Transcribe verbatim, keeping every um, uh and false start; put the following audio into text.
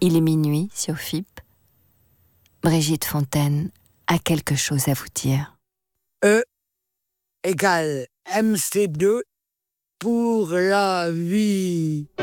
Il est minuit sur F I P. Brigitte Fontaine a quelque chose à vous dire. E égale M C deux pour la vie.